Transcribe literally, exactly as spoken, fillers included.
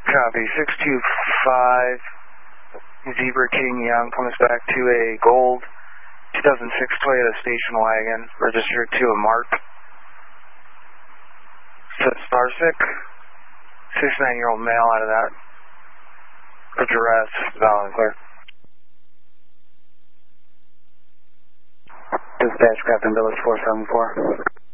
Copy. six two five, Zebra King Young comes back to a gold two thousand six Toyota station wagon, registered to a Mark. Says Starsick, sixty-nine-year-old male out of that. Address, valid and clear. Dispatch, Captain Village four seven four.